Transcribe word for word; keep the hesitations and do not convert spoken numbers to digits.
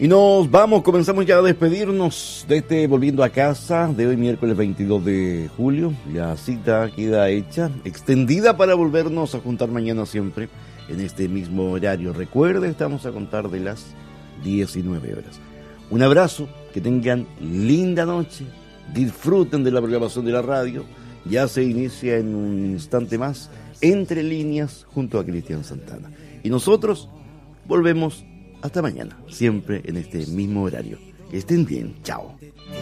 Y nos vamos, comenzamos ya a despedirnos de este Volviendo a Casa de hoy miércoles veintidós de julio. La cita queda hecha, extendida para volvernos a juntar mañana siempre en este mismo horario. Recuerde, estamos a contar de las diecinueve horas. Un abrazo, que tengan linda noche, disfruten de la programación de la radio. Ya se inicia en un instante más Entre Líneas junto a Cristian Santana. Y nosotros volvemos hasta mañana, siempre en este mismo horario. Que estén bien, chao.